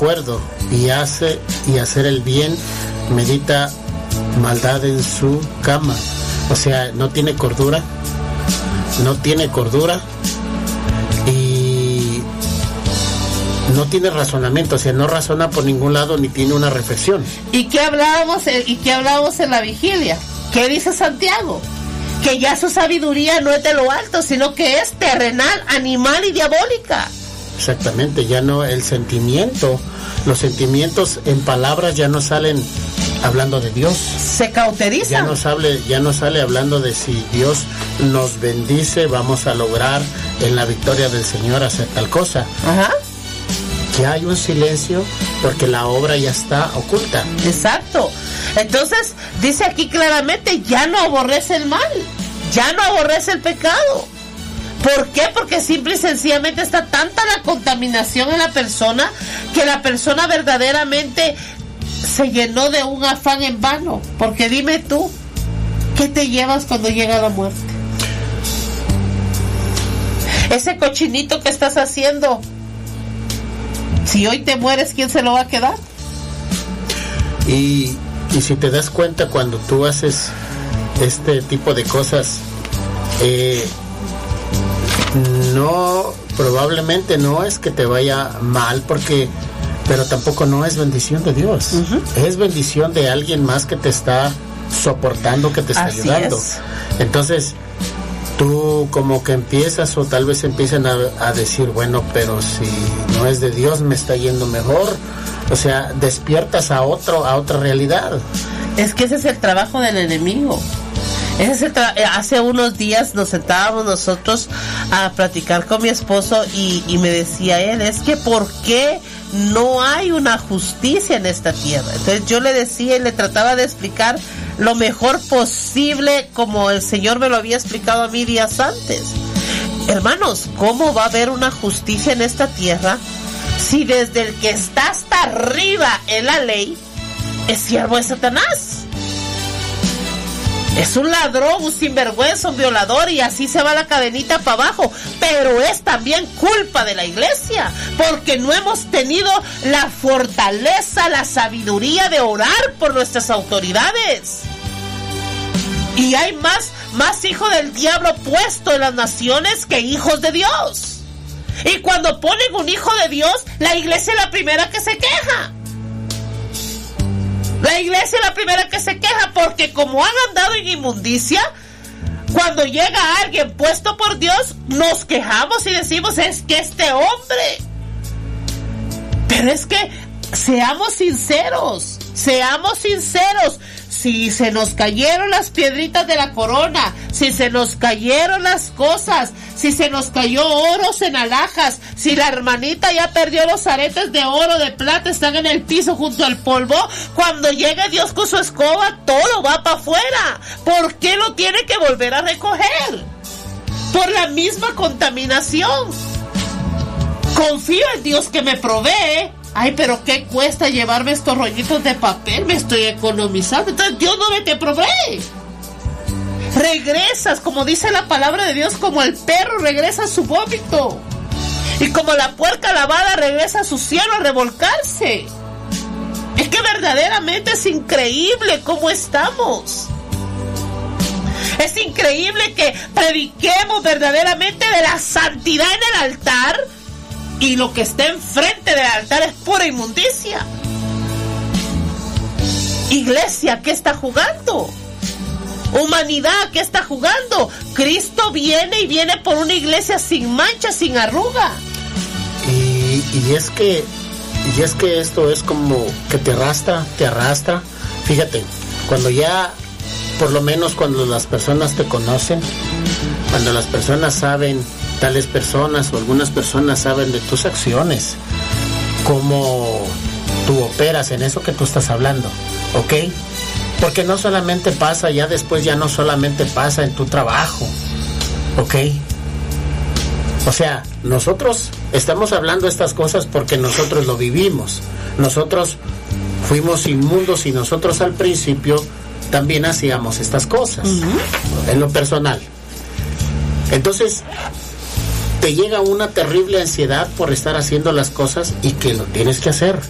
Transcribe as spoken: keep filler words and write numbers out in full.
cuerdo y hace y hacer el bien, medita maldad en su cama. O sea, no tiene cordura, no tiene cordura y no tiene razonamiento, o sea, no razona por ningún lado ni tiene una reflexión. ¿Y qué hablábamos, y qué hablábamos en la vigilia? ¿Qué dice Santiago? Que ya su sabiduría no es de lo alto, sino que es terrenal, animal y diabólica. Exactamente, ya no el sentimiento, los sentimientos en palabras ya no salen hablando de Dios. Se cauterizan. Ya no sale, ya no sale hablando de si Dios nos bendice, vamos a lograr en la victoria del Señor hacer tal cosa. Ajá. Ya hay un silencio porque la obra ya está oculta. Exacto. Entonces, dice aquí claramente, ya no aborrece el mal, ya no aborrece el pecado. ¿Por qué? Porque simple y sencillamente está tanta la contaminación en la persona que la persona verdaderamente se llenó de un afán en vano. Porque dime tú, ¿qué te llevas cuando llega la muerte? Ese cochinito que estás haciendo, si hoy te mueres, ¿quién se lo va a quedar? Y, y si te das cuenta, cuando tú haces este tipo de cosas, eh, no, probablemente no es que te vaya mal, porque, pero tampoco no es bendición de Dios. Uh-huh. Es bendición de alguien más que te está soportando, que te está Así ayudando. Es. Entonces, tú como que empiezas, o tal vez empiezan a, a decir, bueno, pero si no es de Dios, me está yendo mejor. O sea, despiertas a otro, a otra realidad. Es que ese es el trabajo del enemigo. Ese es el tra- hace unos días nos sentábamos nosotros a platicar con mi esposo y, y me decía él, es que ¿por qué no hay una justicia en esta tierra? Entonces yo le decía y le trataba de explicar lo mejor posible como el Señor me lo había explicado a mí días antes. Hermanos, ¿cómo va a haber una justicia en esta tierra si desde el que está hasta arriba en la ley es siervo de Satanás? Es un ladrón, un sinvergüenza, un violador, y así se va la cadenita para abajo. Pero es también culpa de la iglesia, porque no hemos tenido la fortaleza, la sabiduría de orar por nuestras autoridades. Y hay más, más hijos del diablo puesto en las naciones que hijos de Dios. Y cuando ponen un hijo de Dios, la iglesia es la primera que se queja. La iglesia es la primera que se queja, porque como han andado en inmundicia, cuando llega alguien puesto por Dios, nos quejamos y decimos, es que este hombre. Pero es que seamos sinceros, seamos sinceros. Si se nos cayeron las piedritas de la corona, si se nos cayeron las cosas, si se nos cayó oros en alhajas, si la hermanita ya perdió los aretes de oro, de plata, están en el piso junto al polvo, cuando llegue Dios con su escoba, todo va para afuera. ¿Por qué lo tiene que volver a recoger? Por la misma contaminación. Confío en Dios que me provee. Ay, pero ¿qué cuesta llevarme estos rollitos de papel? Me estoy economizando. Entonces Dios no me te provee. Regresas, como dice la palabra de Dios, como el perro regresa a su vómito. Y como la puerca lavada regresa a su cielo a revolcarse. Es que verdaderamente es increíble cómo estamos. Es increíble que prediquemos verdaderamente de la santidad en el altar, y lo que está enfrente del altar es pura inmundicia. Iglesia, ¿qué está jugando? Humanidad, ¿qué está jugando? Cristo viene y viene por una iglesia sin mancha, sin arruga. Y, y es que y es que esto es como que te arrastra, te arrastra. Fíjate, cuando ya, por lo menos cuando las personas te conocen, cuando las personas saben, tales personas o algunas personas saben de tus acciones, cómo tú operas en eso que tú estás hablando, ¿ok? Porque no solamente pasa, ya después ya no solamente pasa en tu trabajo, ¿ok? O sea, nosotros estamos hablando estas cosas porque nosotros lo vivimos. Nosotros fuimos inmundos y nosotros al principio también hacíamos estas cosas, uh-huh. en lo personal. Entonces, te llega una terrible ansiedad por estar haciendo las cosas y que lo tienes que hacer.